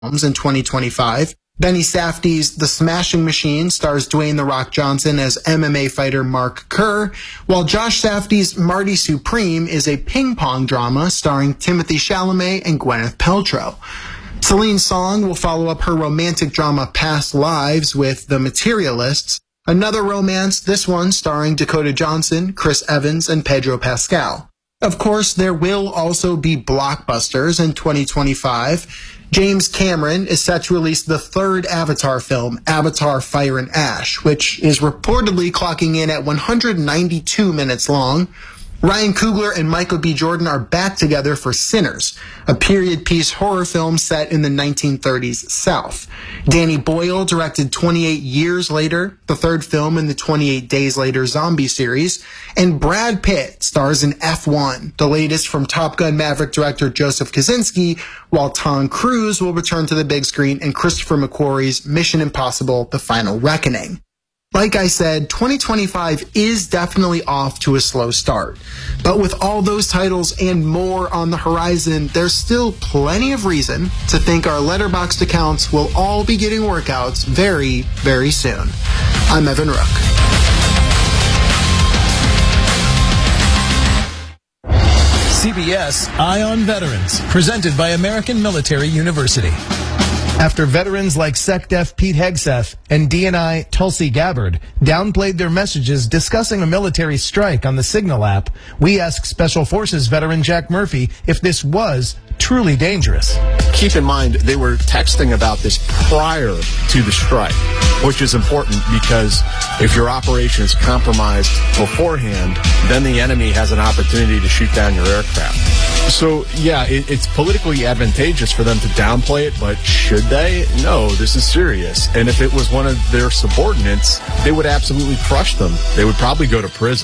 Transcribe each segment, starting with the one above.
films in 2025. Benny Safdie's The Smashing Machine stars Dwayne "The Rock" Johnson as MMA fighter Mark Kerr, while Josh Safdie's Marty Supreme is a ping-pong drama starring Timothée Chalamet and Gwyneth Paltrow. Celine Song will follow up her romantic drama Past Lives with The Materialists, another romance, this one starring Dakota Johnson, Chris Evans, and Pedro Pascal. Of course, there will also be blockbusters in 2025. James Cameron is set to release the third Avatar film, Avatar: Fire and Ash, which is reportedly clocking in at 192 minutes long. Ryan Coogler and Michael B. Jordan are back together for Sinners, a period piece horror film set in the 1930s South. Danny Boyle directed 28 Years Later, the third film in the 28 Days Later zombie series, and Brad Pitt stars in F1, the latest from Top Gun Maverick director Joseph Kosinski, while Tom Cruise will return to the big screen in Christopher McQuarrie's Mission Impossible: The Final Reckoning. Like I said, 2025 is definitely off to a slow start. But with all those titles and more on the horizon, there's still plenty of reason to think our Letterboxd accounts will all be getting workouts very, very soon. I'm Evan Rook. CBS Eye on Veterans, presented by American Military University. After veterans like SecDef Pete Hegseth and DNI Tulsi Gabbard downplayed their messages discussing a military strike on the Signal app, we asked Special Forces veteran Jack Murphy if this was truly dangerous. Keep in mind, they were texting about this prior to the strike, which is important because if your operation is compromised beforehand, then the enemy has an opportunity to shoot down your aircraft. So, yeah, it's politically advantageous for them to downplay it, but should they? No, this is serious. And if it was one of their subordinates, they would absolutely crush them. They would probably go to prison.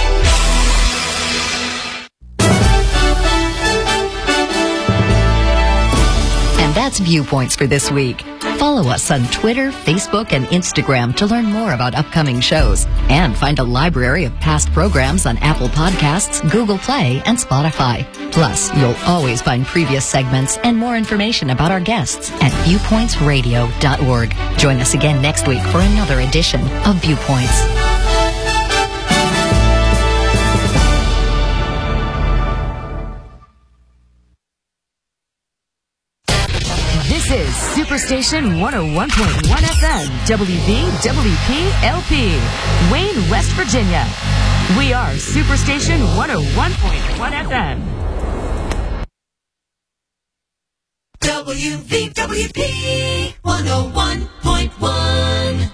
And that's Viewpoints for this week. Follow us on Twitter, Facebook, and Instagram to learn more about upcoming shows and find a library of past programs on Apple Podcasts, Google Play, and Spotify. Plus, you'll always find previous segments and more information about our guests at viewpointsradio.org. Join us again next week for another edition of Viewpoints. This is Superstation 101.1 FM, WVWP-LP, Wayne, West Virginia. We are Superstation 101.1 FM. WVWP 101.1.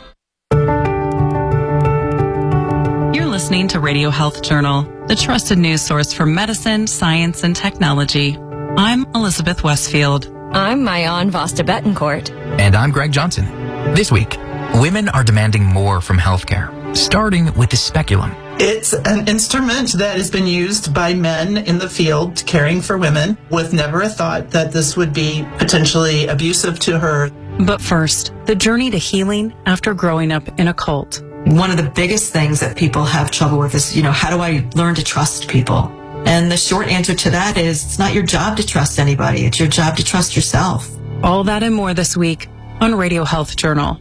You're listening to Radio Health Journal, the trusted news source for medicine, science, and technology. I'm Elizabeth Westfield. I'm Mayan Vasta Betancourt. And I'm Greg Johnson. This week, women are demanding more from healthcare, starting with the speculum. It's an instrument that has been used by men in the field caring for women with never a thought that this would be potentially abusive to her. But first, the journey to healing after growing up in a cult. One of the biggest things that people have trouble with is, how do I learn to trust people? And the short answer to that is it's not your job to trust anybody. It's your job to trust yourself. All that and more this week on Radio Health Journal.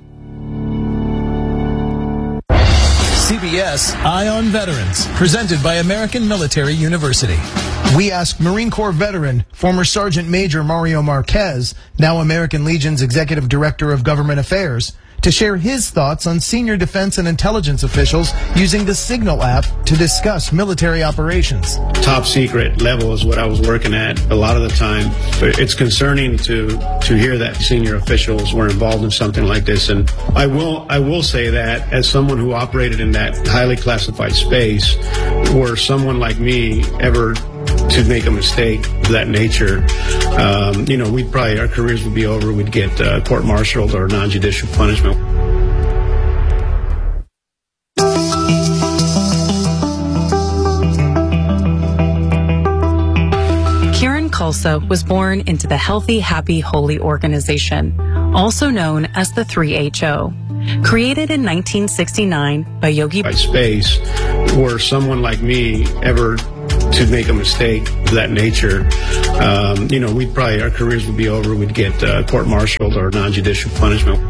CBS Eye on Veterans, presented by American Military University. We asked Marine Corps veteran, former Sergeant Major Mario Marquez, now American Legion's Executive Director of Government Affairs, to share his thoughts on senior defense and intelligence officials using the Signal app to discuss military operations. Top secret level is what I was working at a lot of the time. But it's concerning to hear that senior officials were involved in something like this. And I will say that as someone who operated in that highly classified space, were someone like me ever to make a mistake of that nature, we'd probably, our careers would be over. We'd get court-martialed or non-judicial punishment. Karen Kulsa was born into the Healthy, Happy, Holy organization, also known as the 3HO. Created in 1969 by Yogi. By space, were someone like me ever to make a mistake of that nature, our careers would be over. We'd get court-martialed or non-judicial punishment.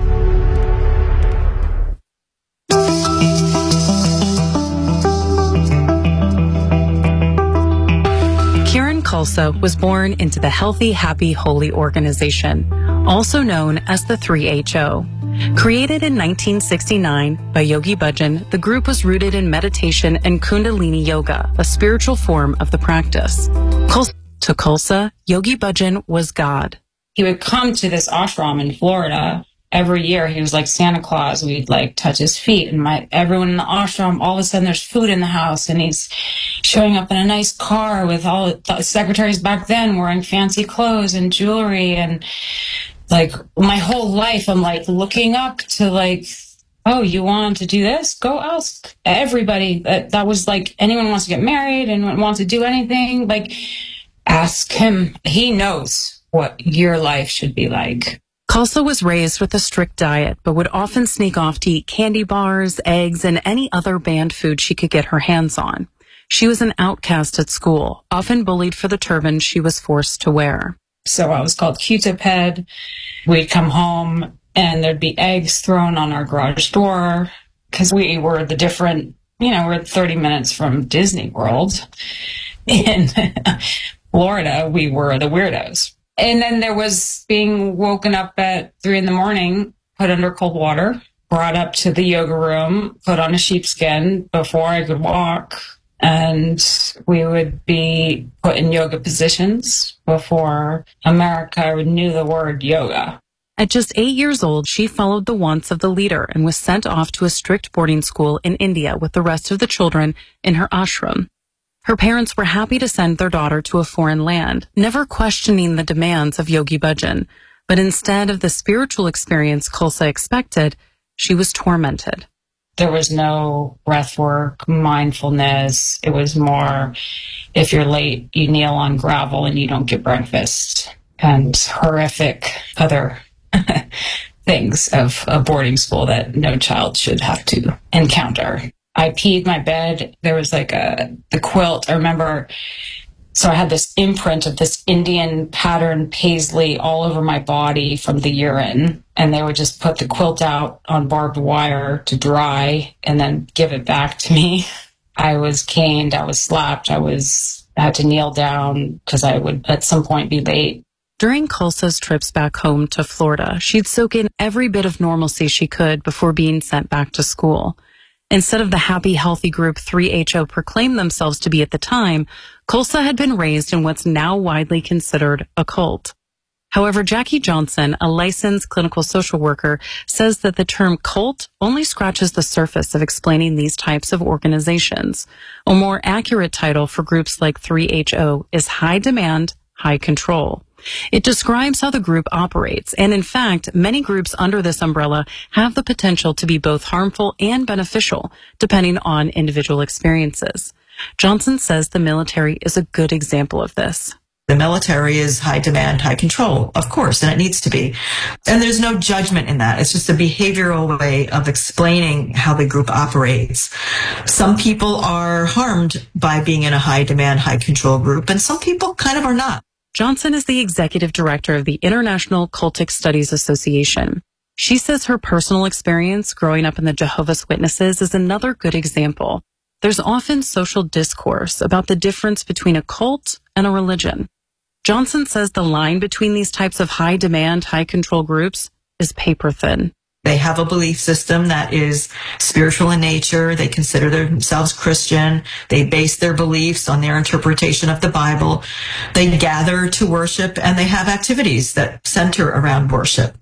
Kieran Kulsa was born into the Healthy, Happy, Holy organization, also known as the 3HO. Created in 1969 by Yogi Bhajan, the group was rooted in meditation and Kundalini Yoga, a spiritual form of the practice. To Kulsa, Yogi Bhajan was God. He would come to this ashram in Florida every year. He was like Santa Claus. We'd like touch his feet, and everyone in the ashram, all of a sudden there's food in the house, and he's showing up in a nice car with all the secretaries back then wearing fancy clothes and jewelry. And like my whole life, I'm like looking up to like, oh, you want to do this? Go ask everybody. That was like, anyone wants to get married and wants to do anything, like ask him. He knows what your life should be like. Kulsa was raised with a strict diet, but would often sneak off to eat candy bars, eggs, and any other banned food she could get her hands on. She was an outcast at school, often bullied for the turban she was forced to wear. So I was called Q-tip head. We'd come home and there'd be eggs thrown on our garage door because we were the different, we're 30 minutes from Disney World. In Florida, we were the weirdos. And then there was being woken up at 3 a.m, put under cold water, brought up to the yoga room, put on a sheepskin before I could walk. And we would be put in yoga positions before America knew the word yoga. At just 8 years old, she followed the wants of the leader and was sent off to a strict boarding school in India with the rest of the children in her ashram. Her parents were happy to send their daughter to a foreign land, never questioning the demands of Yogi Bhajan. But instead of the spiritual experience Kulsa expected, she was tormented. There was no breath work, mindfulness. It was more, if you're late, you kneel on gravel and you don't get breakfast, and horrific other things of a boarding school that no child should have to encounter. I peed my bed. There was like the quilt. I remember, so I had this imprint of this Indian pattern paisley all over my body from the urine. And they would just put the quilt out on barbed wire to dry and then give it back to me. I was caned. I was slapped. I had to kneel down because I would at some point be late. During Kulsa's trips back home to Florida, she'd soak in every bit of normalcy she could before being sent back to school. Instead of the happy, healthy group 3HO proclaimed themselves to be at the time, Kulsa had been raised in what's now widely considered a cult. However, Jackie Johnson, a licensed clinical social worker, says that the term cult only scratches the surface of explaining these types of organizations. A more accurate title for groups like 3HO is high demand, high control. It describes how the group operates, and in fact, many groups under this umbrella have the potential to be both harmful and beneficial, depending on individual experiences. Johnson says the military is a good example of this. The military is high demand, high control, of course, and it needs to be. And there's no judgment in that. It's just a behavioral way of explaining how the group operates. Some people are harmed by being in a high demand, high control group, and some people kind of are not. Johnson is the executive director of the International Cultic Studies Association. She says her personal experience growing up in the Jehovah's Witnesses is another good example. There's often social discourse about the difference between a cult and a religion. Johnson says the line between these types of high demand, high control groups is paper thin. They have a belief system that is spiritual in nature. They consider themselves Christian. They base their beliefs on their interpretation of the Bible. They gather to worship, and they have activities that center around worship.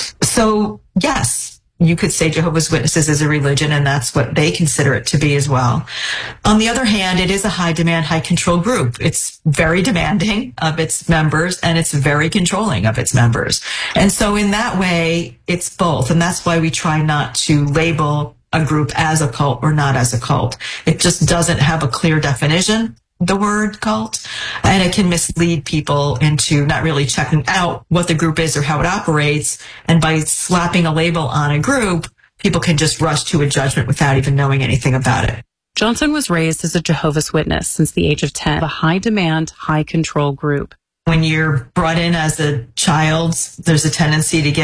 So, yes, you could say Jehovah's Witnesses is a religion, and that's what they consider it to be as well. On the other hand, it is a high demand, high control group. It's very demanding of its members, and it's very controlling of its members. And so in that way, it's both. And that's why we try not to label a group as a cult or not as a cult. It just doesn't have a clear definition, the word cult, and it can mislead people into not really checking out what the group is or how it operates. And by slapping a label on a group, people can just rush to a judgment without even knowing anything about it. Johnson was raised as a Jehovah's Witness since the age of 10, a high-demand, high-control group. When you're brought in as a child, there's a tendency to get